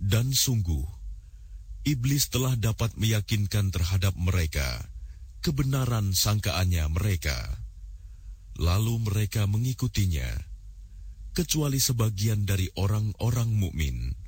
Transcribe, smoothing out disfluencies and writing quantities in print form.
Dan sungguh, iblis telah dapat meyakinkan terhadap mereka kebenaran sangkaannya mereka. Lalu mereka mengikutinya, kecuali sebagian dari orang-orang mukmin.